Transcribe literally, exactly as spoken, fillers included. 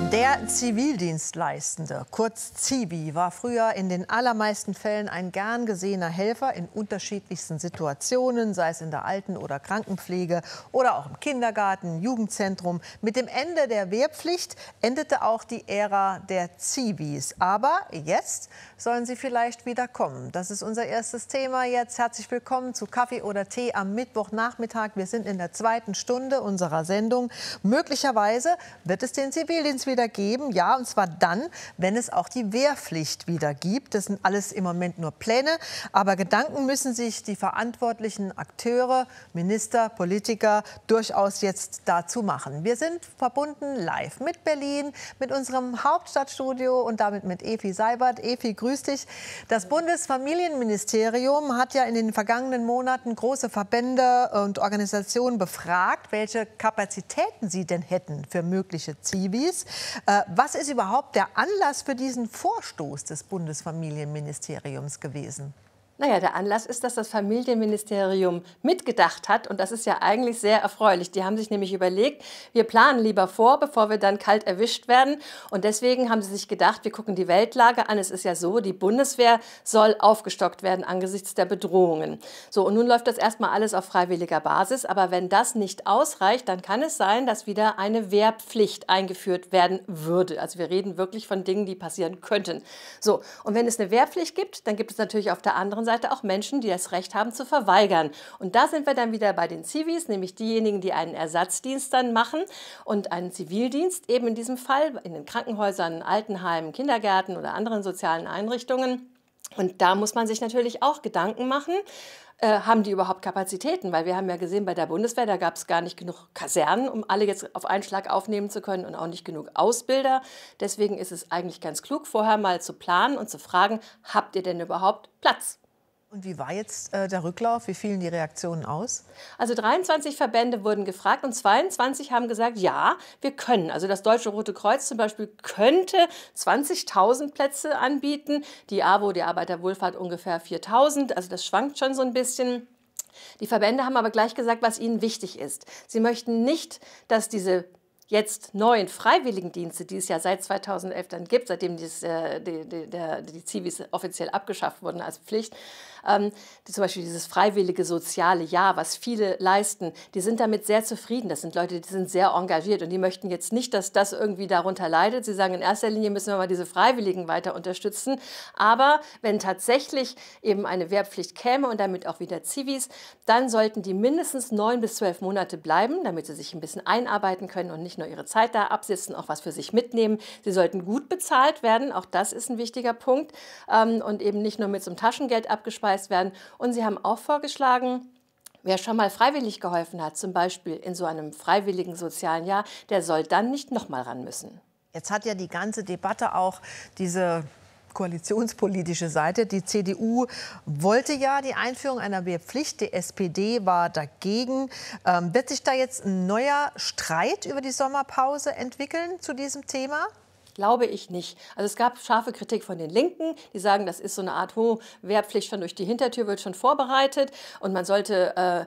Der Zivildienstleistende, kurz Zivi, war früher in den allermeisten Fällen ein gern gesehener Helfer in unterschiedlichsten Situationen, sei es in der Alten- oder Krankenpflege oder auch im Kindergarten, Jugendzentrum. Mit dem Ende der Wehrpflicht endete auch die Ära der Zivis. Aber jetzt sollen sie vielleicht wieder kommen. Das ist unser erstes Thema jetzt. Herzlich willkommen zu Kaffee oder Tee am Mittwochnachmittag. Wir sind in der zweiten Stunde unserer Sendung. Möglicherweise wird es den Zivildienst wieder geben, ja, und zwar dann, wenn es auch die Wehrpflicht wieder gibt. Das sind alles im Moment nur Pläne, aber Gedanken müssen sich die verantwortlichen Akteure, Minister, Politiker durchaus jetzt dazu machen. Wir sind verbunden live mit Berlin, mit unserem Hauptstadtstudio und damit mit Efi Seibert. Efi, grüß dich. Das Bundesfamilienministerium hat ja in den vergangenen Monaten große Verbände und Organisationen befragt, welche Kapazitäten sie denn hätten für mögliche Zivis. Was ist überhaupt der Anlass für diesen Vorstoß des Bundesfamilienministeriums gewesen? Naja, der Anlass ist, dass das Familienministerium mitgedacht hat und das ist ja eigentlich sehr erfreulich. Die haben sich nämlich überlegt, wir planen lieber vor, bevor wir dann kalt erwischt werden und deswegen haben sie sich gedacht, wir gucken die Weltlage an. Es ist ja so, die Bundeswehr soll aufgestockt werden angesichts der Bedrohungen. So, und nun läuft das erstmal alles auf freiwilliger Basis, aber wenn das nicht ausreicht, dann kann es sein, dass wieder eine Wehrpflicht eingeführt werden würde. Also wir reden wirklich von Dingen, die passieren könnten. So, und wenn es eine Wehrpflicht gibt, dann gibt es natürlich auf der anderen Seite auch Menschen, die das Recht haben zu verweigern. Und da sind wir dann wieder bei den Zivis, nämlich diejenigen, die einen Ersatzdienst dann machen und einen Zivildienst, eben in diesem Fall in den Krankenhäusern, Altenheimen, Kindergärten oder anderen sozialen Einrichtungen. Und da muss man sich natürlich auch Gedanken machen, äh, haben die überhaupt Kapazitäten? Weil wir haben ja gesehen, bei der Bundeswehr, da gab es gar nicht genug Kasernen, um alle jetzt auf einen Schlag aufnehmen zu können und auch nicht genug Ausbilder. Deswegen ist es eigentlich ganz klug, vorher mal zu planen und zu fragen, habt ihr denn überhaupt Platz? Und wie war jetzt äh, der Rücklauf? Wie fielen die Reaktionen aus? Also dreiundzwanzig Verbände wurden gefragt und zweiundzwanzig haben gesagt, ja, wir können. Also das Deutsche Rote Kreuz zum Beispiel könnte zwanzigtausend Plätze anbieten. Die A W O, die Arbeiterwohlfahrt, ungefähr viertausend. Also das schwankt schon so ein bisschen. Die Verbände haben aber gleich gesagt, was ihnen wichtig ist. Sie möchten nicht, dass diese jetzt neuen Freiwilligendienste, die es ja seit zweitausendelf dann gibt, seitdem dies, äh, die, die, der, die Zivis offiziell abgeschafft wurden als Pflicht, ähm, die, zum Beispiel dieses freiwillige soziale Jahr, was viele leisten, die sind damit sehr zufrieden. Das sind Leute, die sind sehr engagiert und die möchten jetzt nicht, dass das irgendwie darunter leidet. Sie sagen, in erster Linie müssen wir mal diese Freiwilligen weiter unterstützen. Aber wenn tatsächlich eben eine Wehrpflicht käme und damit auch wieder Zivis, dann sollten die mindestens neun bis zwölf Monate bleiben, damit sie sich ein bisschen einarbeiten können und nicht nur ihre Zeit da absitzen, auch was für sich mitnehmen. Sie sollten gut bezahlt werden, auch das ist ein wichtiger Punkt, ähm, und eben nicht nur mit so einem Taschengeld abgespeist werden. Und sie haben auch vorgeschlagen, wer schon mal freiwillig geholfen hat, zum Beispiel in so einem freiwilligen sozialen Jahr, der soll dann nicht noch mal ran müssen. Jetzt hat ja die ganze Debatte auch diese koalitionspolitische Seite. Die C D U wollte ja die Einführung einer Wehrpflicht. Die S P D war dagegen. Ähm, wird sich da jetzt ein neuer Streit über die Sommerpause entwickeln zu diesem Thema? Glaube ich nicht. Also es gab scharfe Kritik von den Linken, die sagen, das ist so eine Art, oh, Wehrpflicht schon durch die Hintertür wird schon vorbereitet und man sollte äh,